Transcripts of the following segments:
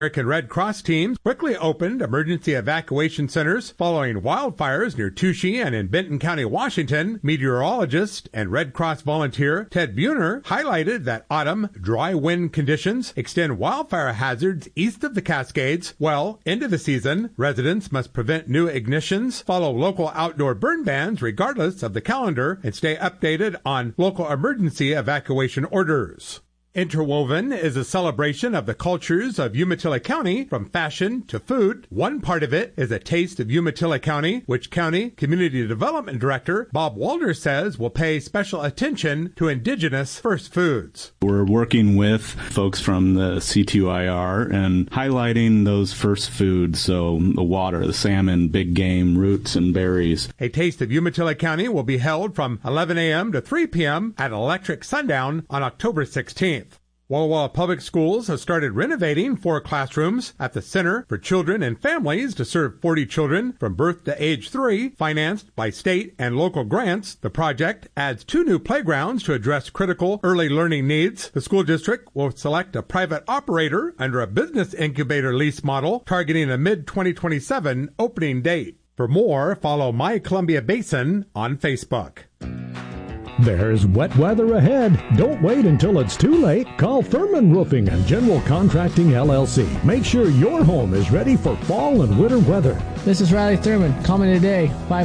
American Red Cross teams quickly opened emergency evacuation centers following wildfires near Touchy and in Benton County, Washington. Meteorologist and Red Cross volunteer Ted Buhner highlighted that autumn dry wind conditions extend wildfire hazards east of the Cascades well into the season. Residents must prevent new ignitions, follow local outdoor burn bans regardless of the calendar, and stay updated on local emergency evacuation orders. Interwoven is a celebration of the cultures of Umatilla County, from fashion to food. One part of it is a taste of Umatilla County, which County Community Development Director Bob Walder says will pay special attention to indigenous first foods. We're working with folks from the C2IR and highlighting those first foods, so the water, the salmon, big game, roots, and berries. A Taste of Umatilla County will be held from 11 a.m. to 3 p.m. at Electric Sundown on October 16th. Walla Walla Public Schools has started renovating 4 classrooms at the Center for Children and Families to serve 40 children from birth to age 3, financed by state and local grants. The project adds 2 new playgrounds to address critical early learning needs. The school district will select a private operator under a business incubator lease model, targeting a mid-2027 opening date. For more, follow My Columbia Basin on Facebook. There's wet weather ahead. Don't wait until it's too late. Call Thurman Roofing and General Contracting, LLC. Make sure your home is ready for fall and winter weather. This is Riley Thurman. Call me today,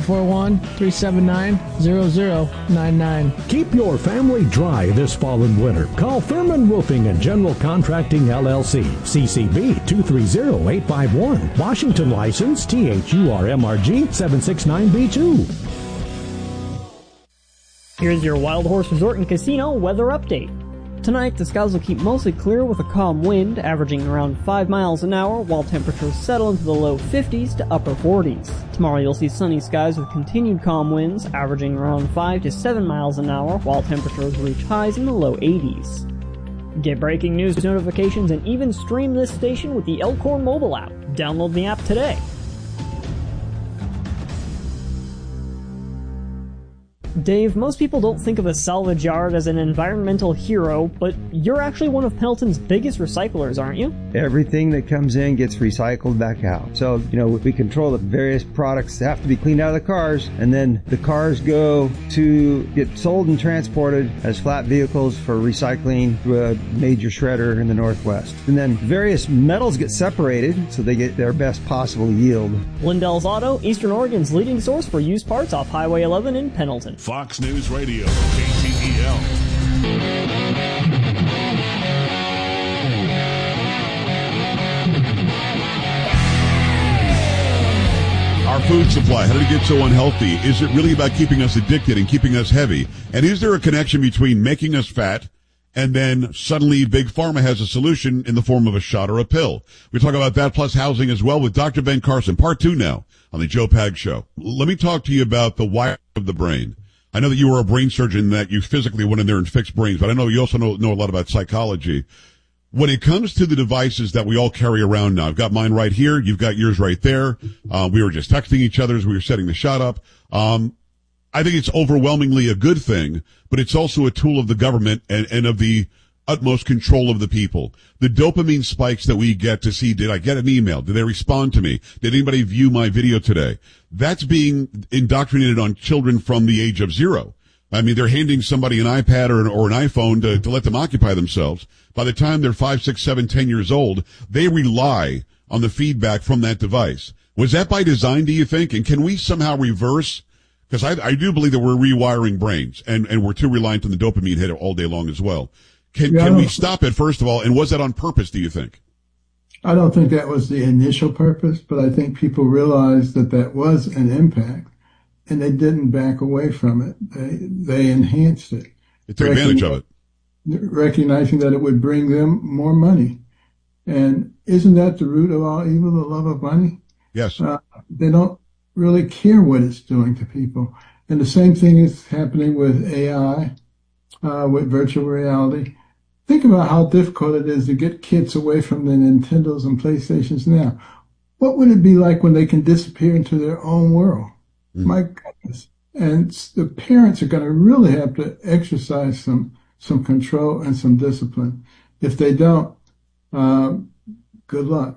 541-379-0099. Keep your family dry this fall and winter. Call Thurman Roofing and General Contracting, LLC. CCB 230851. Washington license THURMRG 769B2. Here's your Wild Horse Resort and Casino weather update. Tonight, the skies will keep mostly clear with a calm wind, averaging around 5 miles an hour, while temperatures settle into the low 50s to upper 40s. Tomorrow, you'll see sunny skies with continued calm winds, averaging around 5 to 7 miles an hour, while temperatures reach highs in the low 80s. Get breaking news notifications and even stream this station with the Elkhorn mobile app. Download the app today. Dave, most people don't think of a salvage yard as an environmental hero, but you're actually one of Pendleton's biggest recyclers, aren't you? Everything that comes in gets recycled back out. So, we control the various products that have to be cleaned out of the cars, and then the cars go to get sold and transported as flat vehicles for recycling through a major shredder in the Northwest. And then various metals get separated so they get their best possible yield. Lindell's Auto, Eastern Oregon's leading source for used parts off Highway 11 in Pendleton. Fox News Radio, KTEL. Our food supply, how did it get so unhealthy? Is it really about keeping us addicted and keeping us heavy? And is there a connection between making us fat and then suddenly Big Pharma has a solution in the form of a shot or a pill? We talk about that plus housing as well with Dr. Ben Carson, part 2 now on the Joe Pag Show. Let me talk to you about the wire of the brain. I know that you were a brain surgeon, that you physically went in there and fixed brains, but I know you also know a lot about psychology. When it comes to the devices that we all carry around now, I've got mine right here, you've got yours right there. We were just texting each other as we were setting the shot up. I think it's overwhelmingly a good thing, but it's also a tool of the government and of the utmost control of the people. The dopamine spikes that we get to see, did I get an email? Did they respond to me? Did anybody view my video today? That's being indoctrinated on children from the age of 0. I mean, they're handing somebody an iPad or an iPhone to let them occupy themselves. By the time they're 5, 6, 7, 10 years old, they rely on the feedback from that device. Was that by design, do you think? And can we somehow reverse? Because I do believe that we're rewiring brains and we're too reliant on the dopamine hit all day long as well. Can we stop it, first of all, and was that on purpose, do you think? I don't think that was the initial purpose, but I think people realized that was an impact, and they didn't back away from it. They enhanced it. They took advantage of it. Recognizing that it would bring them more money. And isn't that the root of all evil, the love of money? Yes. They don't really care what it's doing to people. And the same thing is happening with AI, with virtual reality. Think about how difficult it is to get kids away from the Nintendos and PlayStations now. What would it be like when they can disappear into their own world? My goodness. And the parents are going to really have to exercise some control and some discipline. If they don't, Good luck.